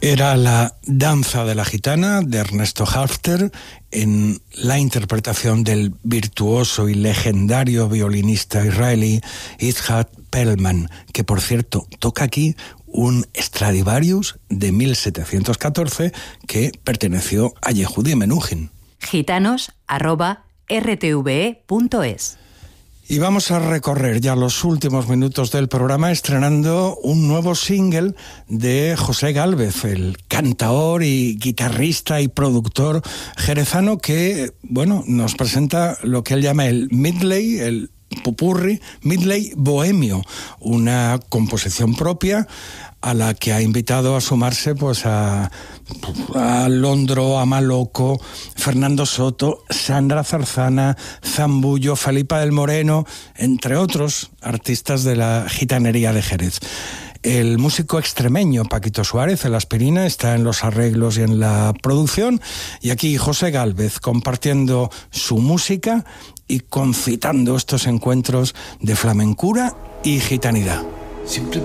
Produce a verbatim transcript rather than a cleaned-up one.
Era la danza de la gitana de Ernesto Halffter en la interpretación del virtuoso y legendario violinista israelí Itzhak Perlman, que por cierto toca aquí un Stradivarius de mil setecientos catorce que perteneció a Yehudi Menuhin. gitanos arroba r t v e punto es. Y vamos a recorrer ya los últimos minutos del programa estrenando un nuevo single de José Gálvez, el cantaor y guitarrista y productor jerezano que, bueno, nos presenta lo que él llama el medley, el popurrí, medley bohemio, una composición propia a la que ha invitado a sumarse pues a, a Londro, a Maloco, Fernando Soto, Sandra Zarzana, Zambullo, Felipa del Moreno, entre otros artistas de la gitanería de Jerez. El músico extremeño Paquito Suárez, el Aspirina, está en los arreglos y en la producción, y aquí José Gálvez compartiendo su música y concitando estos encuentros de flamencura y gitanidad. Siempre